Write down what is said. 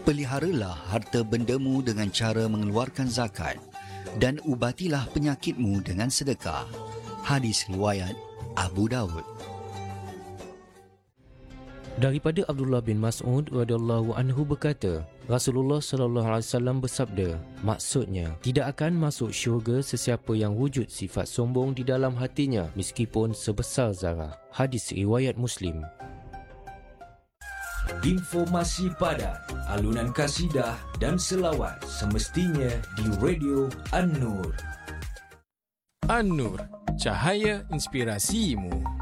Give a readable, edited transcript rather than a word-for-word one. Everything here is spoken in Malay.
Peliharalah harta bendamu dengan cara mengeluarkan zakat dan ubatilah penyakitmu dengan sedekah. Hadis riwayat Abu Dawud. Daripada Abdullah bin Mas'ud radhiyallahu anhu berkata, Rasulullah sallallahu alaihi wasallam bersabda, maksudnya tidak akan masuk syurga sesiapa yang wujud sifat sombong di dalam hatinya meskipun sebesar zarah. Hadis riwayat Muslim. Informasi padat, alunan kasidah dan selawat semestinya di Radio An-Nur. An-Nur, cahaya inspirasimu.